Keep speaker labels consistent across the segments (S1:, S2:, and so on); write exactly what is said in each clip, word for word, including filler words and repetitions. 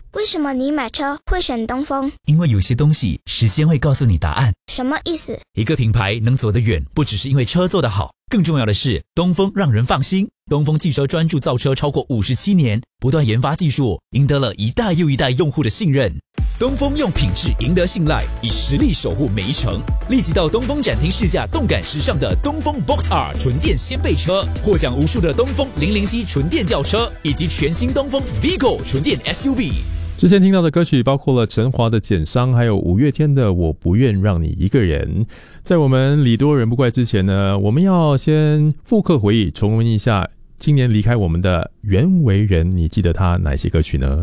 S1: 为什么你买车会选东风？
S2: 因为有些东西时间会告诉你答案。
S1: 什么意思？
S2: 一个品牌能走得远，不只是因为车做得好，更重要的是东风让人放心。东风汽车专注造车超过五十七年，不断研发技术，赢得了一代又一代用户的信任。东风用品质赢得信赖，以实力守护每一程。立即到东风展厅试驾动感时尚的东风 Box R 纯电掀背车，获奖无数的东风零零 C 纯电轿车，以及全新东风 Vigo 纯电 S U V。
S3: 之前听到的歌曲包括了陈华的《简伤》，还有五月天的《我不愿让你一个人》。在我们礼多人不怪之前呢，我们要先复刻回忆，重温一下今年离开我们的袁惟仁，你记得他哪些歌曲呢？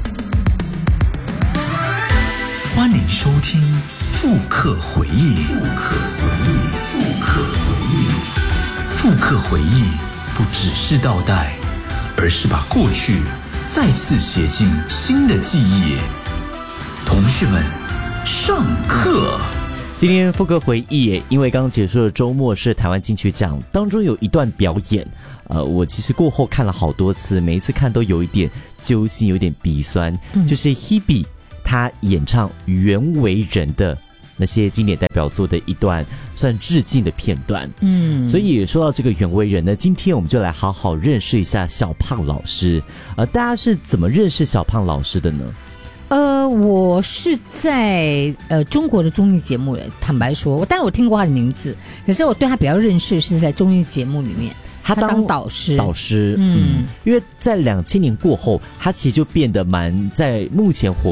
S4: 欢迎收听复刻回忆。复刻回忆，复刻回忆，复刻回忆，不只是倒带，而是把过去再次写进新的记忆。同学们，上课。
S5: 今天复刻回忆，因为刚结束的周末是台湾金曲奖，当中有一段表演，呃，我其实过后看了好多次，每一次看都有一点揪心，有点鼻酸。嗯、就是 Hebe 他演唱袁惟仁的那些经典代表作的一段算致敬的片段。嗯，所以说到这个袁惟仁呢，今天我们就来好好认识一下小胖老师。呃，大家是怎么认识小胖老师的呢？
S6: 呃，我是在呃中国的综艺节目，坦白说，当然我听过他的名字，可是我对他比较认识是在综艺节目里面。他当, 他当导师，
S5: 导师，嗯，因为在两千年过后，他其实就变得蛮在目前活